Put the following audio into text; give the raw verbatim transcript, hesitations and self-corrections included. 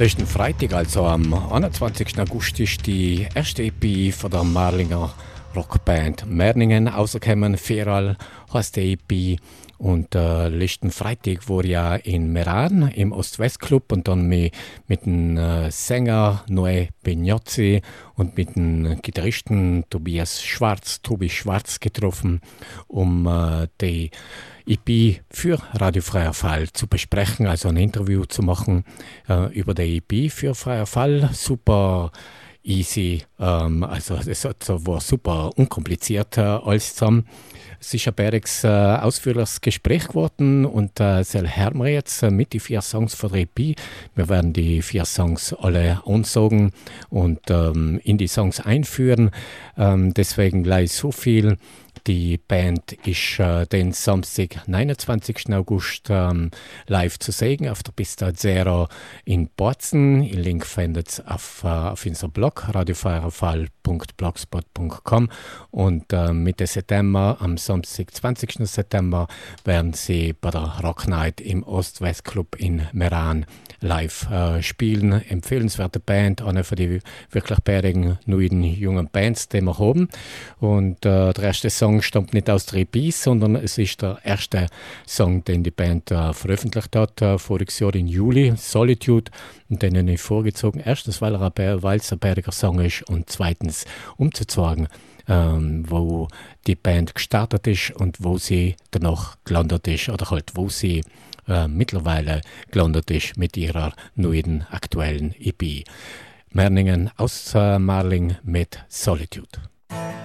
Letzten Freitag, also am einundzwanzigsten August, ist die erste E P von der Marlinger Rockband Merningen rausgekommen. Feral heißt die E P. Und äh, letzten Freitag war ja in Meran im Ost-West-Club und dann mit, mit dem äh, Sänger Noé Begnozzi und mit dem Gitarristen Tobias Schwarz, Tobi Schwarz getroffen, um äh, die E P für Radio Freier Fall zu besprechen, also ein Interview zu machen äh, über die E P für Freier Fall. Super easy, ähm, also es war super unkompliziert äh, alles zusammen. Es ist ein bäriges, äh, ausführliches Gespräch geworden und äh, soll hören wir jetzt äh, mit die vier Songs von der E P. Wir werden die vier Songs alle ansagen und ähm, in die Songs einführen. Ähm, deswegen gleich so viel. Die Band ist äh, den Samstag, neunundzwanzigsten August, ähm, live zu sehen auf der Pista Zero in Bozen. Den Link findet ihr auf, äh, auf unserem Blog radiofeierfall punkt blogspot punkt com und äh, Mitte September, am Samstag, zwanzigsten September, werden sie bei der Rock Night im Ost-West-Club in Meran live äh, spielen. Empfehlenswerte Band, eine von den wirklich bärigen, neuen, jungen Bands, die wir haben. Und äh, der erste Song stammt nicht aus der E P, sondern es ist der erste Song, den die Band äh, veröffentlicht hat, äh, voriges Jahr im Juli, Solitude. Und den habe ich vorgezogen. Erstens, weil, er ein, weil es ein bäriger Song ist und zweitens, um zu zeigen, ähm, wo die Band gestartet ist und wo sie danach gelandet ist oder halt wo sie äh, mittlerweile gelandet ist mit ihrer neuen aktuellen E P. Merningen aus äh, Marling mit Solitude.